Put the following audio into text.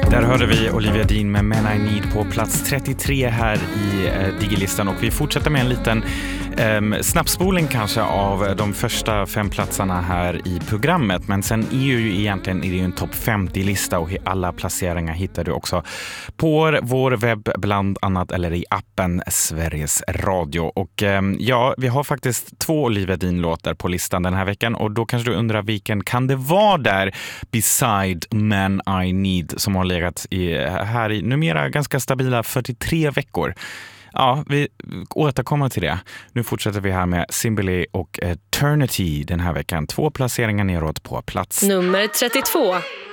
Där hörde vi Olivia Dean med Men I Need på plats 33 här i Digilistan, och vi fortsätter med en liten snabbspoling kanske av de första 5 platserna här i programmet, men sen är ju egentligen är det ju en topp 50-lista och alla placeringar hittar du också på vår webb bland annat, eller i appen Sveriges Radio. Och ja, vi har faktiskt 2 Olivia Dean-låtar på listan den här veckan, och då kanske du undrar vilken kan det vara där beside Men I Need som har legat här i numera ganska stabila 43 veckor. Ja, vi återkommer till det. Nu fortsätter vi här med Simbili och Eternity den här veckan. 2 placeringar neråt på plats nummer 32.